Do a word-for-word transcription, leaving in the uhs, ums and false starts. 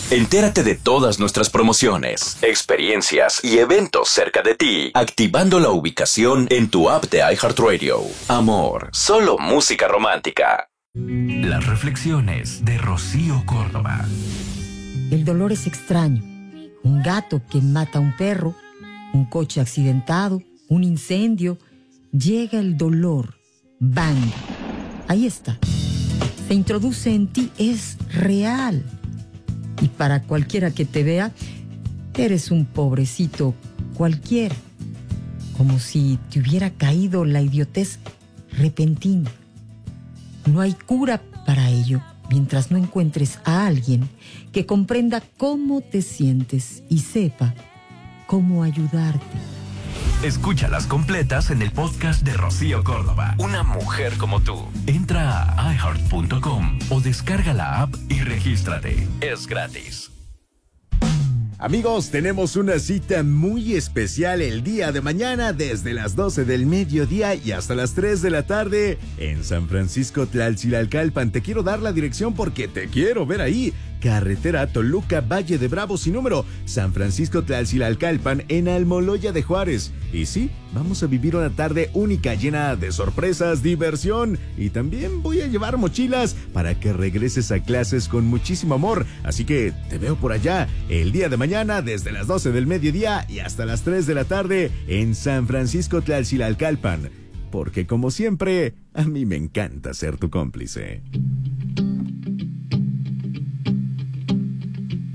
Entérate de todas nuestras promociones, experiencias y eventos cerca de ti, activando la ubicación en tu app de iHeartRadio. Amor, solo música romántica. Las reflexiones de Rocío Córdoba. El dolor es extraño. Un gato que mata a un perro, un coche accidentado, un incendio. Llega el dolor. ¡Bang! Ahí está. Se introduce en ti, es real. Y para cualquiera que te vea, eres un pobrecito cualquiera. Como si te hubiera caído la idiotez repentina. No hay cura para ello mientras no encuentres a alguien que comprenda cómo te sientes y sepa cómo ayudarte. Escúchalas completas en el podcast de Rocío Córdoba. Una mujer como tú. Entra a i heart punto com o descarga la app y regístrate. Es gratis. Amigos, tenemos una cita muy especial el día de mañana desde las doce del mediodía y hasta las tres de la tarde en San Francisco Tlalcilalcalpan. Te quiero dar la dirección porque te quiero ver ahí. Carretera Toluca, Valle de Bravo, sin número, San Francisco Tlalcilalcalpan, en Almoloya de Juárez. Y sí, vamos a vivir una tarde única, llena de sorpresas, diversión, y también voy a llevar mochilas para que regreses a clases con muchísimo amor. Así que te veo por allá el día de mañana desde las doce del mediodía y hasta las tres de la tarde en San Francisco Tlalcilalcalpan. Porque como siempre, a mí me encanta ser tu cómplice.